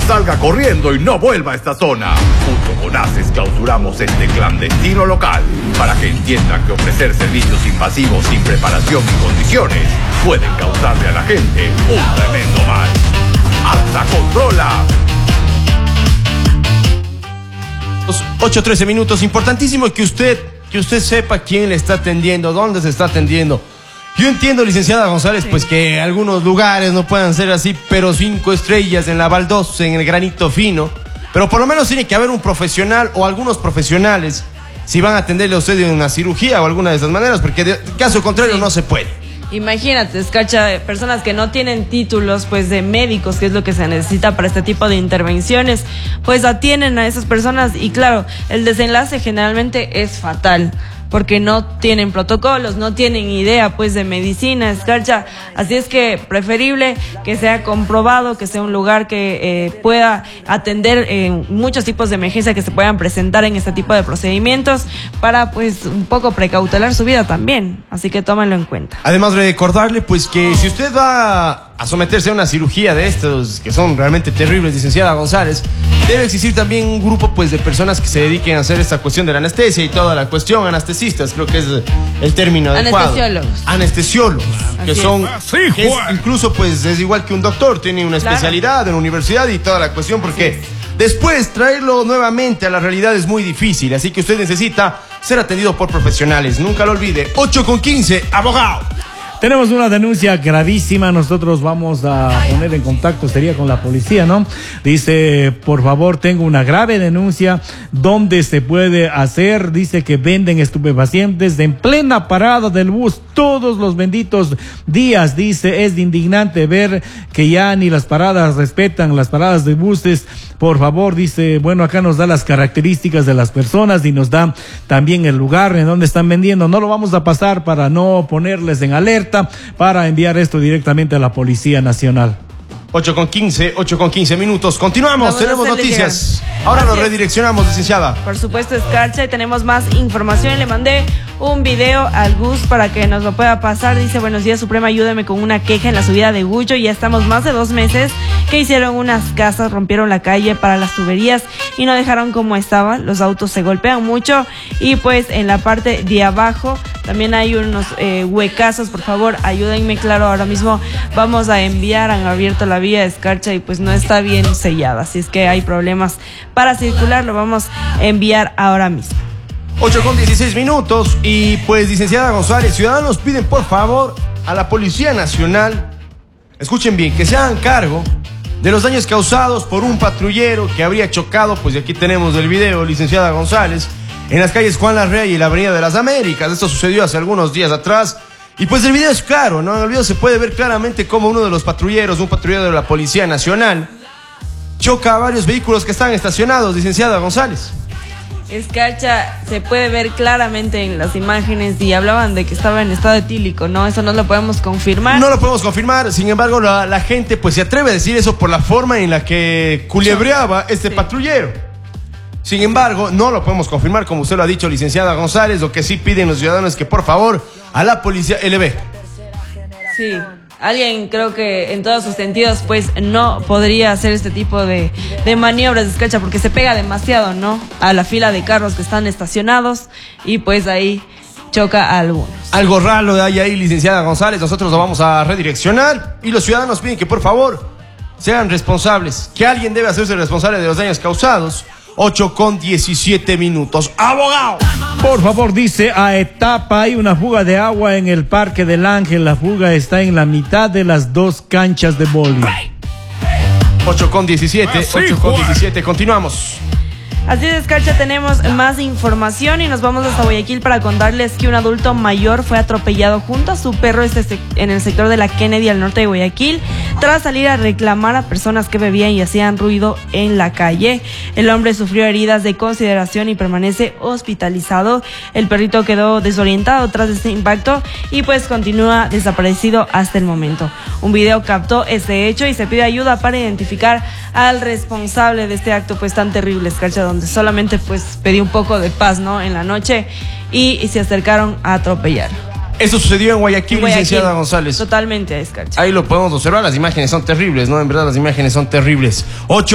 salga corriendo y no vuelva a esta zona. Junto con ACES clausuramos este clandestino local para que entiendan que ofrecer servicios invasivos sin preparación y condiciones pueden causarle a la gente un tremendo mal. ¡ARSA controla! 8:13 minutos. Importantísimo que usted sepa quién le está atendiendo, dónde se está atendiendo. Yo entiendo, licenciada González, pues que algunos lugares no puedan ser así, pero 5 estrellas en la baldosa, en el granito fino. Pero por lo menos tiene que haber un profesional o algunos profesionales si van a atenderle a usted en una cirugía o alguna de esas maneras, porque de caso contrario no se puede. Imagínate, escacha, personas que no tienen títulos pues de médicos, que es lo que se necesita para este tipo de intervenciones, pues atienden a esas personas y claro, el desenlace generalmente es fatal, porque no tienen protocolos, no tienen idea pues de medicina, escarcha, así es que preferible que sea comprobado, que sea un lugar que pueda atender muchos tipos de emergencia que se puedan presentar en este tipo de procedimientos para pues un poco precautelar su vida también, así que tómenlo en cuenta. Además recordarle pues que si usted va a someterse a una cirugía de estos que son realmente terribles, licenciada González, debe existir también un grupo pues de personas que se dediquen a hacer esta cuestión de la anestesia y toda la cuestión, anestesistas, creo que es el término adecuado. Anestesiólogos, que son, que es, incluso pues es igual que un doctor, tiene una especialidad en la universidad y toda la cuestión, porque después traerlo nuevamente a la realidad es muy difícil, así que usted necesita ser atendido por profesionales, nunca lo olvide. 8:15, abogado. Tenemos una denuncia gravísima, nosotros vamos a poner en contacto, sería con la policía, ¿no? Dice, por favor, tengo una grave denuncia, ¿dónde se puede hacer? Dice que venden estupefacientes en plena parada del bus todos los benditos días. Dice, es indignante ver que ya ni las paradas respetan, las paradas de buses. Por favor, dice, bueno, acá nos da las características de las personas y nos da también el lugar en donde están vendiendo. No lo vamos a pasar para no ponerles en alerta, para enviar esto directamente a la Policía Nacional. 8:15 minutos. Continuamos, tenemos noticias. Ahora nos redireccionamos, licenciada. Por supuesto, escarcha, y tenemos más información. Le mandé un video al Gus para que nos lo pueda pasar. Dice, buenos días, Suprema, ayúdeme con una queja en la subida de Gullo. Ya estamos más de 2 meses que hicieron unas casas, rompieron la calle para las tuberías y no dejaron como estaba. Los autos se golpean mucho y pues en la parte de abajo también hay unos huecazos. Por favor, ayúdenme. Claro, ahora mismo vamos a enviar, han abierto la vía de escarcha y pues no está bien sellada, así es que hay problemas para circular, lo vamos a enviar ahora mismo. 8:16 minutos y pues, licenciada González, ciudadanos piden por favor a la Policía Nacional, escuchen bien, que se hagan cargo de los daños causados por un patrullero que habría chocado, pues aquí tenemos el video, licenciada González, en las calles Juan Larrea y la Avenida de las Américas. Esto sucedió hace algunos días atrás. Y pues el video es claro, ¿no? En el video se puede ver claramente cómo uno de los patrulleros, un patrullero de la Policía Nacional, choca a varios vehículos que están estacionados, licenciada González. Escarcha, se puede ver claramente en las imágenes y hablaban de que estaba en estado etílico, ¿no? Eso no lo podemos confirmar. No lo podemos confirmar, sin embargo la gente pues se atreve a decir eso por la forma en la que culebreaba este patrullero. Sin embargo, no lo podemos confirmar, como usted lo ha dicho, licenciada González. Lo que sí piden los ciudadanos es que, por favor, a la policía LB. Sí, alguien creo que en todos sus sentidos, pues, no podría hacer este tipo de maniobras de escarcha porque se pega demasiado, ¿no? A la fila de carros que están estacionados y, pues, ahí choca a algunos. Algo raro hay ahí, licenciada González. Nosotros lo vamos a redireccionar y los ciudadanos piden que, por favor, sean responsables. Que alguien debe hacerse responsable de los daños causados. 8:17 minutos. ¡Abogado! Por favor, dice, a etapa hay una fuga de agua en el Parque del Ángel. La fuga está en la mitad de las 2 canchas de boli. 8:17, continuamos. Así es, escarcha, tenemos más información y nos vamos hasta Guayaquil para contarles que un adulto mayor fue atropellado junto a su perro en el sector de la Kennedy al norte de Guayaquil tras salir a reclamar a personas que bebían y hacían ruido en la calle. El hombre sufrió heridas de consideración y permanece hospitalizado. El perrito quedó desorientado tras este impacto y pues continúa desaparecido hasta el momento. Un video captó este hecho y se pide ayuda para identificar al responsable de este acto pues tan terrible, escarcha, donde solamente pues pedí un poco de paz, ¿no? En la noche y se acercaron a atropellar. Eso sucedió en Guayaquil, licenciada González. Totalmente, escarcha. Ahí lo podemos observar, las imágenes son terribles, ¿no? En verdad las imágenes son terribles.